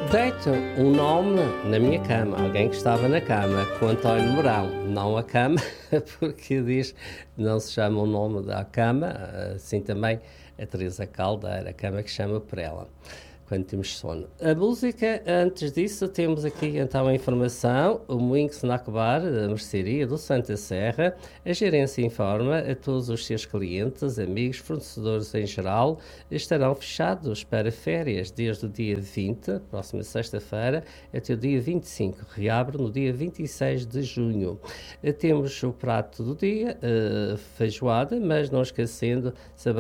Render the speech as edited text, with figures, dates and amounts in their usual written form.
Deito um nome na minha cama, alguém que estava na cama, com António Mourão, não a cama, porque diz não se chama o nome da cama, assim também a Teresa Caldeira, a cama que chama por ela, quando temos sono. A música, antes disso, temos aqui então a informação, o Moinho Snack Bar, da mercearia do Santa Serra, a gerência informa a todos os seus clientes, amigos, fornecedores em geral, estarão fechados para férias desde o dia 20, próxima sexta-feira, até o dia 25, reabre no dia 26 de junho. Temos o prato do dia, feijoada, mas não esquecendo,